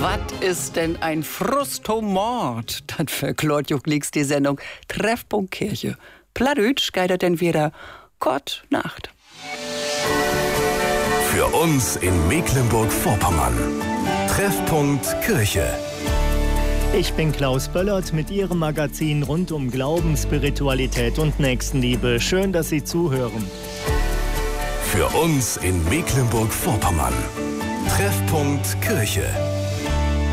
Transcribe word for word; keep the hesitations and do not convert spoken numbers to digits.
Was ist denn ein Frustomord? Das verklort juckligs die Sendung Treffpunkt Kirche. Plattdeutsch geidet denn wieder Gott Nacht. Für uns in Mecklenburg-Vorpommern. Treffpunkt Kirche. Ich bin Klaus Böllert mit Ihrem Magazin rund um Glauben, Spiritualität und Nächstenliebe. Schön, dass Sie zuhören. Für uns in Mecklenburg-Vorpommern. Treffpunkt Kirche.